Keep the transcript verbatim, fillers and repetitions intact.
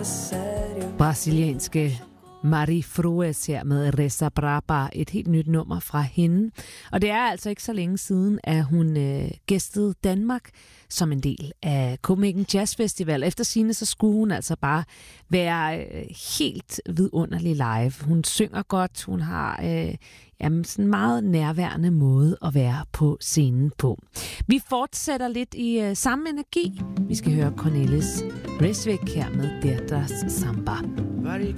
Brasilianske Mari Froes her med Reza Braba, et helt nyt nummer fra hende. Og det er altså ikke så længe siden, at hun øh, gæstede Danmark som en del af Copenhagen Jazz Festival. Efter sigende, så skulle hun altså bare være øh, helt vidunderlig live. Hun synger godt, hun har øh, jamen, sådan en meget nærværende måde at være på scenen på. Vi fortsætter lidt i øh, samme energi. Vi skal høre Cornelis Vreeswijk her med Der das Samba.